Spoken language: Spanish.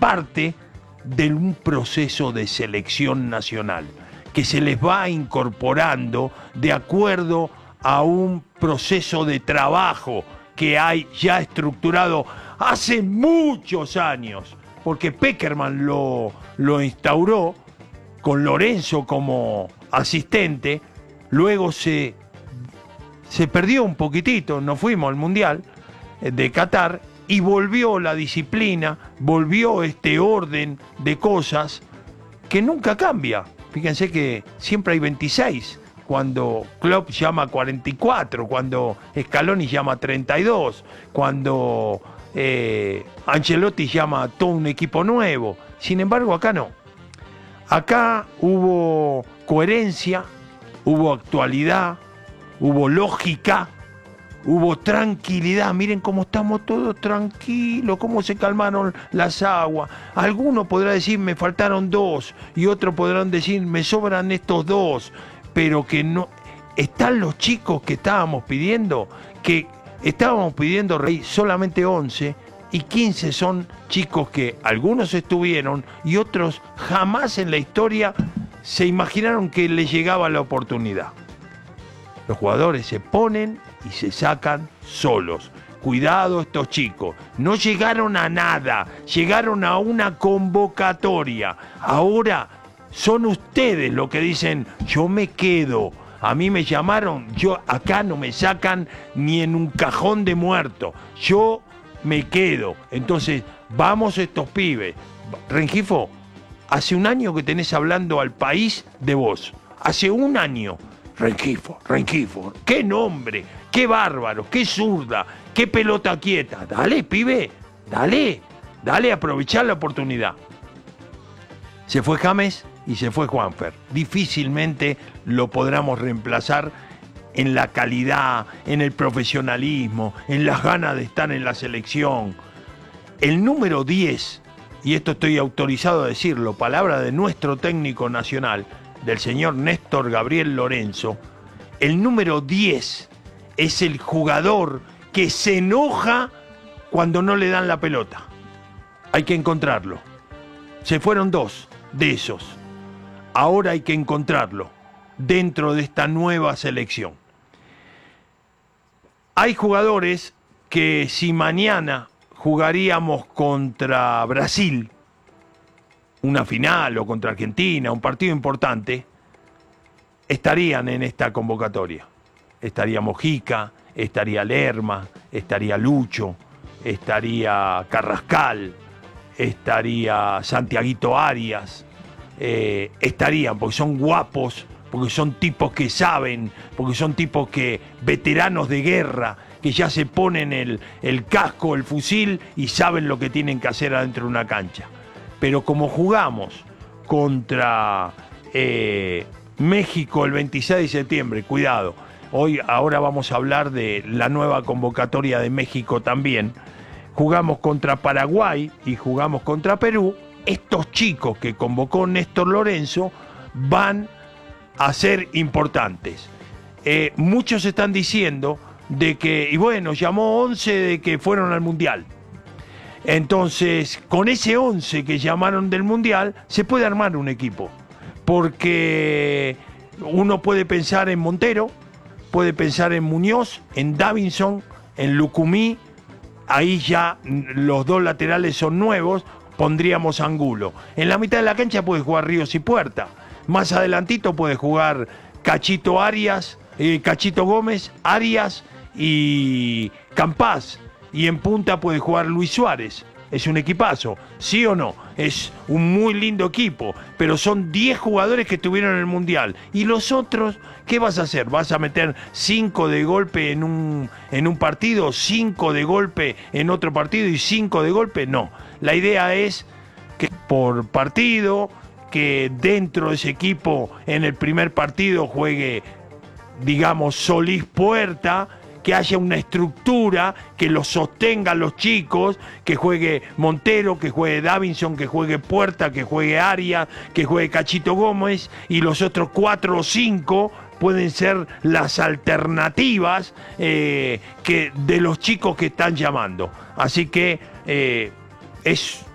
parte de un proceso de selección nacional que se les va incorporando de acuerdo a un proceso de trabajo que hay ya estructurado hace muchos años, porque Pekerman lo instauró con Lorenzo como asistente, luego se perdió un poquitito, no fuimos al Mundial de Qatar, y volvió la disciplina, volvió este orden de cosas que nunca cambia. Fíjense que siempre hay 26, cuando Klopp llama 44, cuando Scaloni llama 32, cuando Ancelotti llama a todo un equipo nuevo. Sin embargo, acá no. Acá hubo coherencia, hubo actualidad, hubo lógica, hubo tranquilidad. Miren cómo estamos todos tranquilos, cómo se calmaron las aguas. Alguno podrá decir me faltaron 2 y otros podrán decir me sobran estos 2, pero que no están los chicos que estábamos pidiendo, Rey, solamente 11 y 15 son chicos que algunos estuvieron y otros jamás en la historia se imaginaron que les llegaba la oportunidad. Los jugadores se ponen y se sacan solos. Cuidado estos chicos, no llegaron a nada, llegaron a una convocatoria. Ahora son ustedes los que dicen, yo me quedo, a mí me llamaron, yo acá no me sacan ni en un cajón de muerto, yo me quedo. Entonces, vamos estos pibes. Rengifo, hace un año que tenés hablando al país de vos, hace un año. Rengifo, qué nombre, qué bárbaro, qué zurda, qué pelota quieta. Dale, pibe, dale, aprovechar la oportunidad. Se fue James y se fue Juanfer. Difícilmente lo podremos reemplazar en la calidad, en el profesionalismo, en las ganas de estar en la selección. El número 10, y esto estoy autorizado a decirlo, palabra de nuestro técnico nacional, del señor Néstor Gabriel Lorenzo, el número 10 es el jugador que se enoja cuando no le dan la pelota. Hay que encontrarlo. Se fueron 2 de esos. Ahora hay que encontrarlo dentro de esta nueva selección. Hay jugadores que si mañana jugaríamos contra Brasil, una final, o contra Argentina, un partido importante, estarían en esta convocatoria. Estaría Mojica, estaría Lerma, estaría Lucho, estaría Carrascal, estaría Santiaguito Arias, estarían, porque son guapos, porque son tipos que saben, porque son tipos que, veteranos de guerra, que ya se ponen el casco, el fusil y saben lo que tienen que hacer adentro de una cancha. Pero como jugamos contra México el 26 de septiembre, cuidado, ahora vamos a hablar de la nueva convocatoria de México también, jugamos contra Paraguay y jugamos contra Perú, estos chicos que convocó Néstor Lorenzo van a ser importantes. Muchos están diciendo de que, y bueno, llamó 11 de que fueron al Mundial. Entonces, con ese 11 que llamaron del Mundial, se puede armar un equipo. Porque uno puede pensar en Montero, puede pensar en Muñoz, en Davinson, en Lucumí. Ahí ya los 2 laterales son nuevos, pondríamos Angulo. En la mitad de la cancha puede jugar Ríos y Puerta. Más adelantito puede jugar Cachito Gómez, Arias y Campás. Y en punta puede jugar Luis Suárez. Es un equipazo, ¿sí o no? Es un muy lindo equipo, pero son 10 jugadores que estuvieron en el Mundial. Y los otros, ¿qué vas a hacer? ¿Vas a meter 5 de golpe en un partido, 5 de golpe en otro partido y 5 de golpe? No. La idea es que por partido, que dentro de ese equipo en el primer partido juegue, digamos, Solís Puerta, que haya una estructura que los sostenga los chicos, que juegue Montero, que juegue Davinson, que juegue Puerta, que juegue Arias, que juegue Cachito Gómez, y los otros 4 o 5 pueden ser las alternativas que de los chicos que están llamando. Así que es